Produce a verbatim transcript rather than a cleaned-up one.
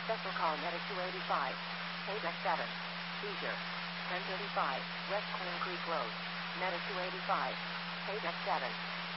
Special call Medic two eighty-five. Page seven. Seizure. ten thirty-five. West Queen Creek Road. Medic two eighty-five. Page seven.